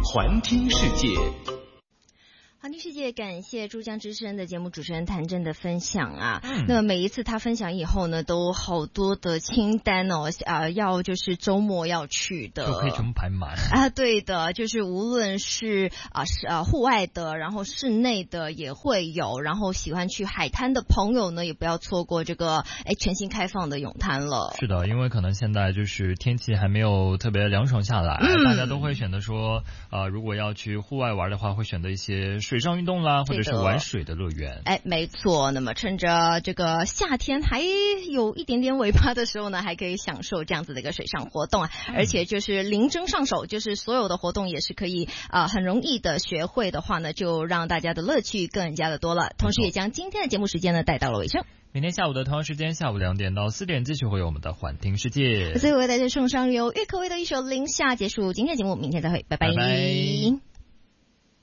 环听世界。 环听世界，感谢珠江之声的节目主持人谭正的分享啊。那么每一次他分享以后呢，都好多的清单哦，要就是周末要去的， 就可以全部排满啊。对的，就是无论是户外的，然后室内的也会有，然后喜欢去海滩的朋友呢，也不要错过这个全新开放的泳滩了。 是的，因为可能现在就是天气还没有特别凉爽下来，大家都会选择说如果要去户外玩的话，会选择一些水上运动啦，或者是玩水的乐园。 没错。那么趁着这个夏天还有一点点尾巴的时候呢，还可以享受这样子的一个水上活动啊，而且就是零征上手，就是所有的活动也是可以很容易的学会的话呢，就让大家的乐趣更加的多了。同时也将今天的节目时间呢带到了尾声。 明天下午的同样时间，下午2点到4点继续会有我们的环听世界。 最后为大家送上由郁可唯的一首《零下》结束今天的节目，明天再会，拜拜。 拜拜。